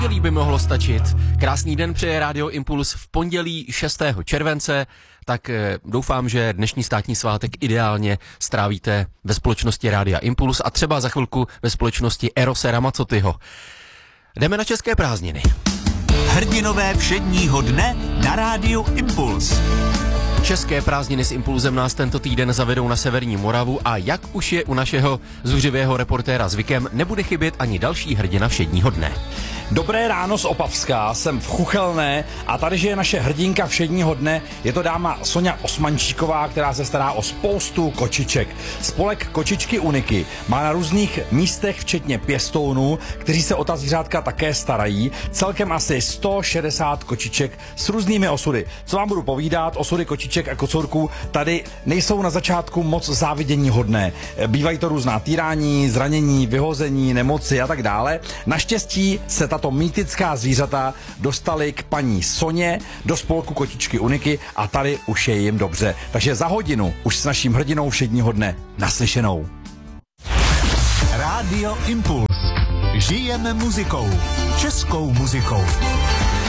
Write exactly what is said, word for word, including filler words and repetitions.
by mohlo stačit. Krásný den přeje Radio Impuls v pondělí šestého července, tak e, doufám, že dnešní státní svátek ideálně strávíte ve společnosti Rádia Impuls a třeba za chvilku ve společnosti Erose Ramazzotyho. Jdeme na české prázdniny. Hrdinové všedního dne na Rádiu Impuls. České prázdniny s Impulzem nás tento týden zavedou na severní Moravu a jak už je u našeho zuřivého reportéra zvykem, nebude chybět ani další hrdina všedního dne. Dobré ráno z Opavska, jsem v Chuchelné a tady je naše hrdinka všedního dne. Je to dáma Soňa Osmančíková, která se stará o spoustu kočiček. Spolek Kočičky Uniky má na různých místech, včetně pěstounů, kteří se o ta zvířátka také starají. Celkem asi sto šedesát kočiček s různými osudy. Co vám budu povídat, osudy kočiček a kocourků tady nejsou na začátku moc závidění hodné. Bývají to různá týrání, zranění, vyhození, nemoci a tak dále. Naštěstí se ta to mýtická zvířata dostali k paní Soně do spolku Kočičky Uniky a tady už je jim dobře. Takže za hodinu už s naším hrdinou všedního dne naslyšenou. Rádio Impuls. Žijeme muzikou. Českou muzikou.